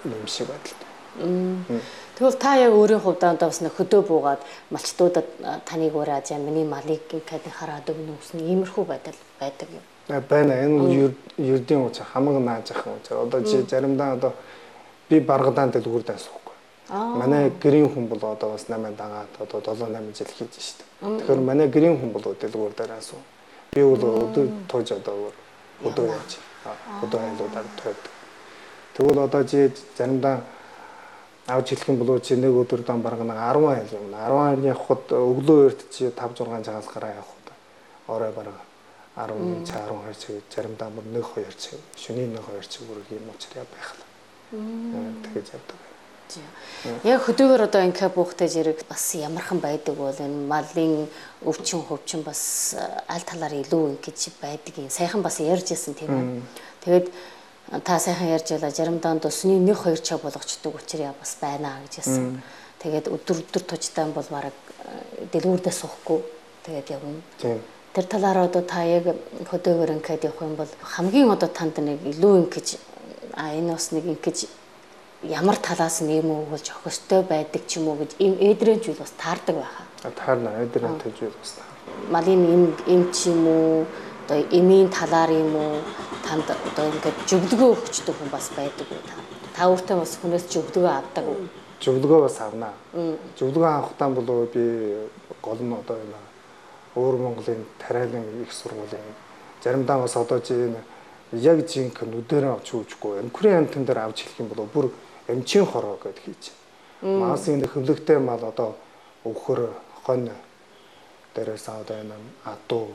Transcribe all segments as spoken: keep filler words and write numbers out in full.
юм шиг байдалтай. Тэгвэл та яг өөрийн хувьдаа одоо бас нэг хөдөө буугаад малчдуудад таныг ураад яа миний малыг ингээд хараад өгнө гэсэн иймэрхүү байдал байдаг юм. Байна. Энэ ердийн уучаа хамаг нааж ах юм. Одоо чи заримдаа одоо би баргадаан дэлгүүр даасахгүй. Манай гэрийн хүн бол одоо бас намайг дагаад одоо долоо намын жил хийж штэ. Тэгэхээр манай гэрийн хүн бол дэлгүүр дээр асуу. Би бол өдөр тууж одоо өдөр яаж өдөр айлуудаар тойд. Тэгвэл одоо чи заримдаа авч хэлэх юм бол чи нэг өдөр дан бараг нэг арван айл юм. арван айлын явхад өглөө эрт чи тавь зургаан цагаас гараа явхад орой бараг арван цаг арван хоёр цаг заримдаа бүр нэг хоёр цаг шөнийн нэг хоёр цаг бүр юм уучраа байхлаа. Тэгэж явдаг. Яг хөдөөгөр одоо ингээ буухтай зэрэг бас ямархан байдаг бол энэ малын өвчин хөвчин бас аль талаар илүү ингэж байдаг юм. Сайхан бас ярьж ирсэн тийм ээ. Тэгээд та сайхан ярьж байлаа заримдаа өсний нэг хоёр цаг болгочдөг учраас бас байна гэж хэлсэн. Тэгээд өдөр өдөр туждаан бол бараг дэлгүүрдээ суухгүй тэгээд явна. Тийм. Тэр талаараа одоо та яг хөдөөгөр ингээд явах юм бол хамгийн одоо танд нэг илүү ингэж а энэ бас нэг ингэж ямар талаас нь юм уу болж өгөхтэй байдаг ч юм уу гэж ийм эдрэнж үл бас таардаг байхаа. Таарна эдрэнтэй зүйл бас таар. Малын эм эм ч юм уу одоо эмийн талаар юм уу танд одоо ингээд зөвлөгөө өгчдөг хүн бас байдаг уу та? Та өөртөө бас хүнээс зөвлөгөө авдаг уу? Зөвлөгөө бас авнаа. Зөвлөгөө авахтаа бол би гол нь одоо энэ өөр Монголын тариалан их сургуулийн заримдаа бас одоо чи яг жинхэнэ нүдэрээ авч үүжгүй эмхрийн амтан дээр авч хэлэх юм бол бүр эмчийн хороо гэдээ хийж. Маасын хөвлөгтэй мал одоо өвхөр хонь дээрээс одоо энэ адуу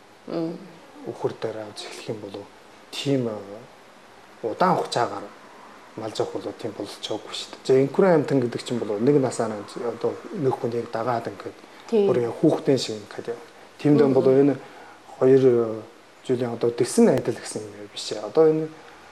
өвхөр дээр авч хэлэх юм бол тийм удаан хугацаагаар малж авах бол тийм болж байгаагүй шүү дээ. За эмхрийн амтан гэдэг чинь бол нэг насаар одоо нэг хүнийг дагаад ингээд бүр хүүхдийн шиг ингээд тиймдэн бол энэ хоёр жилийн одоо тэгсэн айдал гэсэн юм биш ээ. Одоо энэ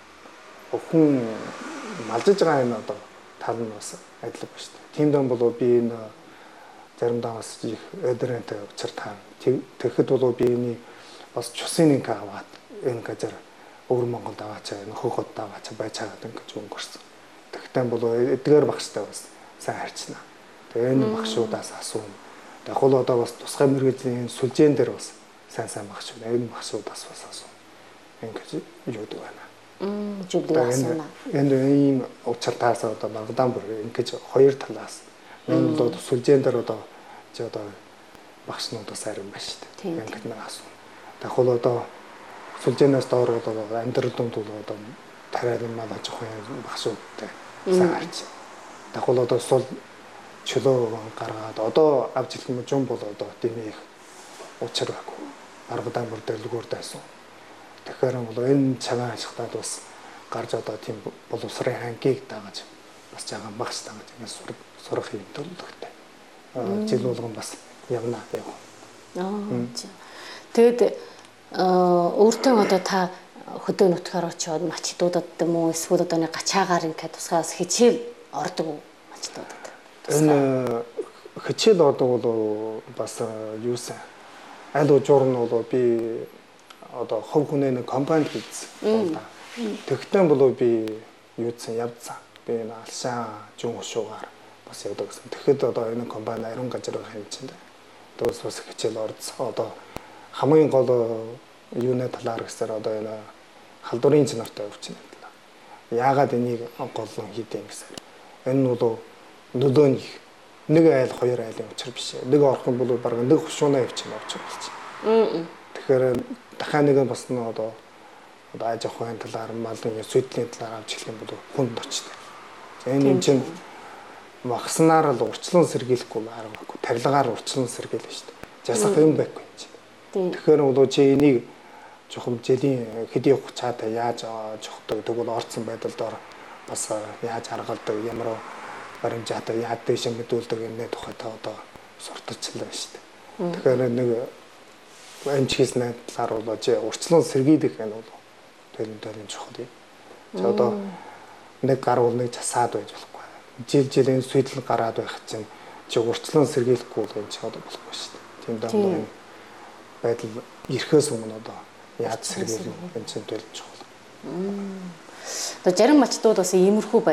хүн малжиж байгаа энэ одоо тал нь бас адил ба шүү дээ. Тиймдэн бол би энэ заримдаа бас их эдрэнтэй учир таа. Тэгэхэд бол би энэ бас чусын нэг аваад энэ газар өвөр Монголд аваачаа энэ хөхөд аваачаа байж чагаад ингэж өнгөрсөн. Тэгтэн бол эдгээр багштай бас сайн харьцна. Тэгээ энэ багшуудаас асууна. Яг бол одоо бас тусгай мэргэжлийн сүлжээн дээр бас сайн сайн багш байна. Энэ багшуудаас бас асуу. Ингэж юудаг байна. Мм, зөвлөгөө асууна. Энд ийм учиртаас одоо багдаан бүр ингэж хоёр талаас энэ бол сүлжээн дээр одоо чи одоо багшнуудаас арим байна шүү дээ. Ингэж нэг асуу. Яг бол одоо сүлжээнээс доор бол амьдрал дунд бол одоо тариалан мал аж ахуйн багшуудтай сайн харьц. Яг бол одоо сул чөлөө гаргаад одоо авч хэлэх юм жум бол одоо дэмий их учир байхгүй. Аргадаан бүр дэлгүүр дайсан. Тэгэхээр бол энэ цагаан ашигтаад бас гарч одоо тийм боловсрын хангийг дагаж бас жаахан багш дагаж ингэ сурах сурах юм төлөвлөгтэй. Жил болгон бас явна гэх юм. Аа. Тэгэд өөртөө одоо та хөдөө нутгаар очиод мачдуудад юм уу эсвэл одоо нэг гачаагаар ингэ тусгаас хичээл ордог уу мачдуудад? Энэ хичээл ордог бол бас юусан аль ужуур нь бол би одоо хов хүнээ нэг компани хийсэн. Тэгтэн бол би юусан явцсан. Би энэ алшаа жин ушуугаар бас явдаг гэсэн. Тэгэхэд одоо энэ компани ариун газар байх юм чинь. Дөөс бас хичээл орцсон. Одоо хамгийн гол юуны талаар гэсээр одоо энэ халдварын чанартай өвчин талаар. Яагаад энийг гол нь хийдэг юм гэсээр. Энэ бол нөлөө нэг нэг айл хоёр айлын учир биш. Нэг орхон бол бараг нэг хушууна явчихна очиж байна. Тэгэхээр дахиад нэг нь бас нь одоо одоо аж ахуйн талаар малын сүйдлийн талаар авч хэлэх юм бол хүнд очтой. Энэ юм чинь магснаар л урчлан сэргийлэхгүй аргагүй. Тарилгаар урчлан сэргийлнэ шүү дээ. Жасах юм байхгүй юм чинь. Тэгэхээр бол чи энийг жохом жилийн хэдийн хугацаатай яаж жохдог тэгвэл орцсон байдалд бас яаж аргалдаг ямар баримжаатай яад дэше мэдүүлдэг юмны тухай та одоо сурталчлаа шүү дээ. Тэгэхээр нэг эмч хийснээр талаар бол чи урчлан сэргийлэх юм бол тэр төрлийн чухал юм. Чи одоо нэг гар бол нэг засаад байж болохгүй. Жил жилийн сүйдэл гараад байх чинь чи урчлан сэргийлэхгүй бол энэ чи одоо болохгүй шүү дээ. Тийм даа байдал ирэхээс өмнө одоо яаж сэргийлэх энэ чинь төрлийн чухал. Одоо зарим мачдууд бас иймэрхүү